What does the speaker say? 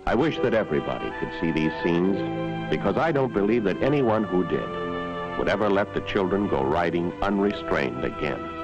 I wish that everybody could see these scenes, because I don't believe that anyone who did would ever let the children go riding unrestrained again.